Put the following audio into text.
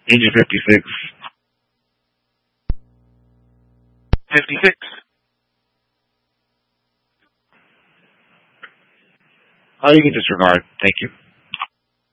Engine 56. 56. Oh, you can disregard. Thank you.